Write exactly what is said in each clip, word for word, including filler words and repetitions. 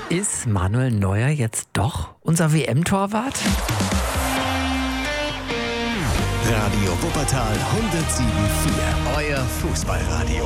Ist Manuel Neuer jetzt doch unser W M-Torwart? Radio Wuppertal hundertsieben Komma vier, euer Fußballradio.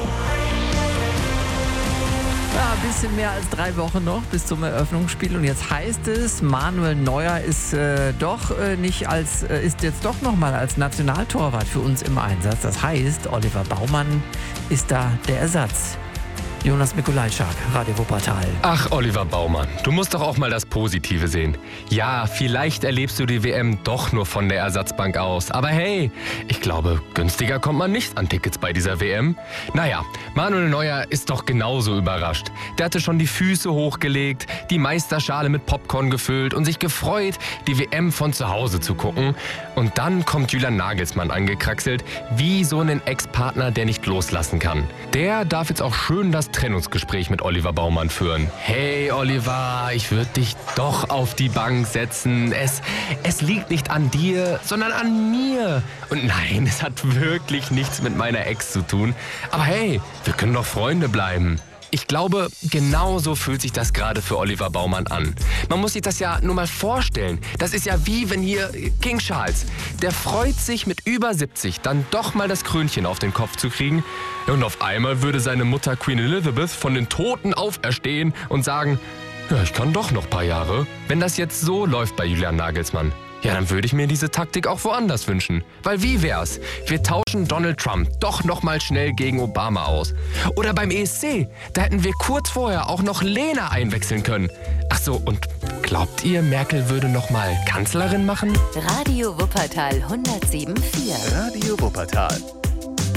Ja, ein bisschen mehr als drei Wochen noch bis zum Eröffnungsspiel und jetzt heißt es, Manuel Neuer ist äh, doch äh, nicht als äh, ist jetzt doch noch mal als Nationaltorwart für uns im Einsatz. Das heißt, Oliver Baumann ist da der Ersatz. Jonas Mikulajczak, Radio Wuppertal. Ach, Oliver Baumann, du musst doch auch mal das Positive sehen. Ja, vielleicht erlebst du die W M doch nur von der Ersatzbank aus. Aber hey, ich glaube, günstiger kommt man nicht an Tickets bei dieser W M. Naja, Manuel Neuer ist doch genauso überrascht. Der hatte schon die Füße hochgelegt, die Meisterschale mit Popcorn gefüllt und sich gefreut, die W M von zu Hause zu gucken. Und dann kommt Julian Nagelsmann angekraxelt, wie so ein Ex-Partner, der nicht loslassen kann. Der darf jetzt auch schön das Trennungsgespräch mit Oliver Baumann führen. Hey Oliver, ich würde dich doch auf die Bank setzen. Es, es liegt nicht an dir, sondern an mir. Und nein, es hat wirklich nichts mit meiner Ex zu tun. Aber hey, wir können doch Freunde bleiben. Ich glaube, genauso fühlt sich das gerade für Oliver Baumann an. Man muss sich das ja nur mal vorstellen. Das ist ja wie wenn hier King Charles, der freut sich mit über siebzig dann doch mal das Krönchen auf den Kopf zu kriegen. Und auf einmal würde seine Mutter Queen Elizabeth von den Toten auferstehen und sagen, ja, ich kann doch noch ein paar Jahre. Wenn das jetzt so läuft bei Julian Nagelsmann, ja, dann würde ich mir diese Taktik auch woanders wünschen. Weil wie wär's? Wir tauschen Donald Trump doch noch mal schnell gegen Obama aus. Oder beim E S C, da hätten wir kurz vorher auch noch Lena einwechseln können. Ach so, und glaubt ihr, Merkel würde noch mal Kanzlerin machen? Radio Wuppertal hundertsieben Komma vier. Radio Wuppertal.